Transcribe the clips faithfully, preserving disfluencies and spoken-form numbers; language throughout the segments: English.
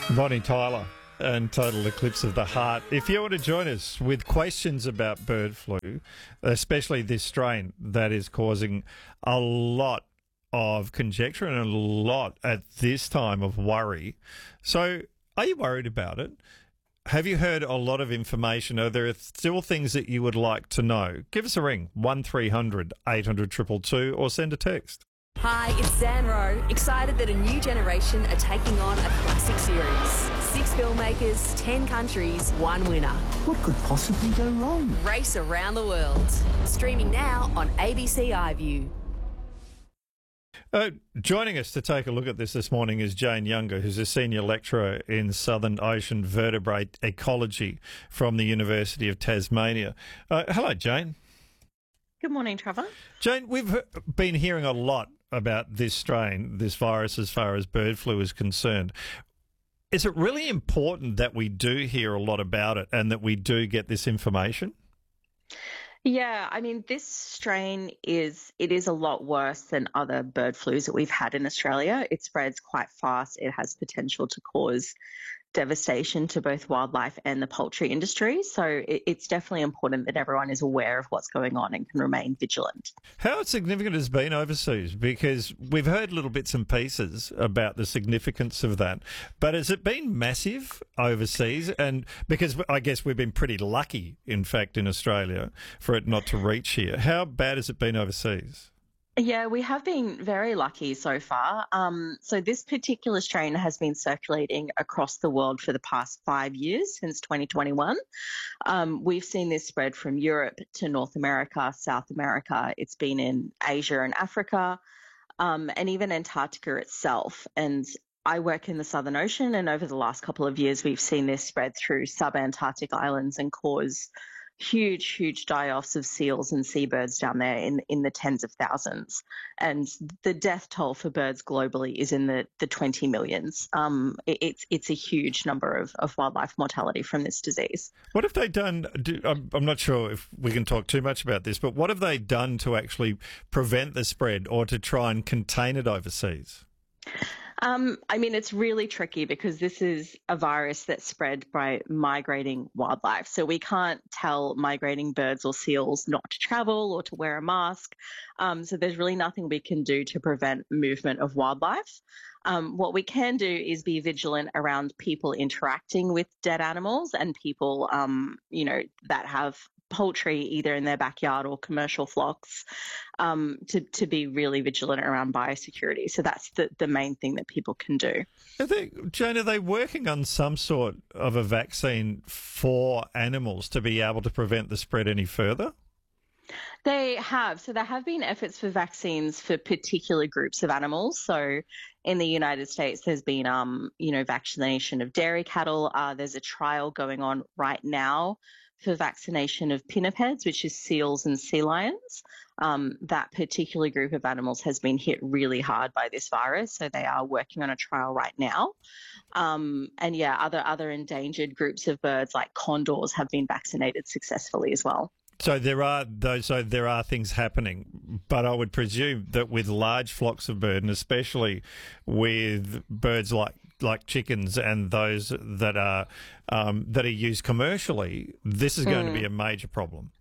Bonnie Tyler and Total Eclipse of the Heart. If you want to join us with questions about bird flu, especially this strain that is causing a lot of conjecture and a lot at this time of worry. So are you worried about it? Have you heard a lot of information? Are there still things that you would like to know? Give us a ring, one three hundred eight hundred two two two, or send a text. Hi, it's Zan Rowe. Excited that a new generation are taking on a classic series. Six filmmakers, ten countries, one winner. What could possibly go wrong? Race around the world. Streaming now on A B C iView. Uh, joining us to take a look at this this morning is Jane Younger, who's a senior lecturer in Southern Ocean Vertebrate Ecology from the University of Tasmania. Uh, hello, Jane. Good morning, Trevor. Jane, we've he- been hearing a lot about this strain, this virus, as far as bird flu is concerned. Is it really important that we do hear a lot about it and that we do get this information? Yeah, I mean, this strain is, it is a lot worse than other bird flus that we've had in Australia. It spreads quite fast. It has potential to cause devastation to both wildlife and the poultry industry. So it, it's definitely important that everyone is aware of what's going on and can remain vigilant. How significant has it been overseas? Because we've heard little bits and pieces about the significance of that. But has it been massive overseas? And because I guess we've been pretty lucky, in fact, in Australia for it not to reach here. How bad has it been overseas? Yeah, we have been very lucky so far. Um, so this particular strain has been circulating across the world for the past five years, since twenty twenty-one. Um, we've seen this spread from Europe to North America, South America. It's been in Asia and Africa, um, and even Antarctica itself. And I work in the Southern Ocean, and over the last couple of years, we've seen this spread through sub-Antarctic islands and cause huge, huge die-offs of seals and seabirds down there in, in the tens of thousands. And the death toll for birds globally is in the, the twenty millions. Um, it, it's it's a huge number of, of wildlife mortality from this disease. What have they done? Do, I'm, I'm not sure if we can talk too much about this, but what have they done to actually prevent the spread or to try and contain it overseas? Um, I mean, it's really tricky because this is a virus that's spread by migrating wildlife. So we can't tell migrating birds or seals not to travel or to wear a mask. Um, so there's really nothing we can do to prevent movement of wildlife. Um, what we can do is be vigilant around people interacting with dead animals and people, um, you know, that have poultry either in their backyard or commercial flocks, um, to, to be really vigilant around biosecurity. So that's the, the main thing that people can do. Are they, Jane, are they working on some sort of a vaccine for animals to be able to prevent the spread any further? They have. So there have been efforts for vaccines for particular groups of animals. So in the United States, there's been, um, you know, vaccination of dairy cattle. Uh, there's a trial going on right now for vaccination of pinnipeds, which is seals and sea lions. Um, that particular group of animals has been hit really hard by this virus, so they are working on a trial right now. Um, and yeah, other other endangered groups of birds like condors have been vaccinated successfully as well. So there are those. So there are things happening, but I would presume that with large flocks of birds, and especially with birds like like chickens and those that are um, that are used commercially, this is going mm. to be a major problem.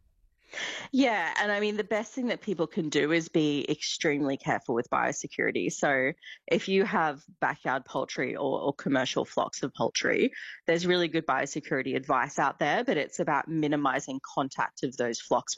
Yeah, and I mean, the best thing that people can do is be extremely careful with biosecurity. So if you have backyard poultry or, or commercial flocks of poultry, there's really good biosecurity advice out there, but it's about minimizing contact of those flocks